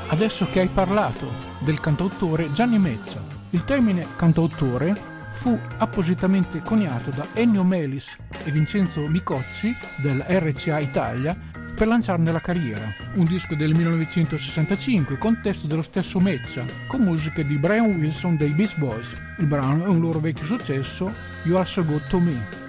Adesso che hai parlato del cantautore Gianni Mezza, il termine cantautore fu appositamente coniato da Ennio Melis e Vincenzo Micocci del RCA Italia per lanciarne la carriera. Un disco del 1965 con testo dello stesso Mezza, con musiche di Brian Wilson dei Beach Boys. Il brano è un loro vecchio successo, You Are So Good To Me.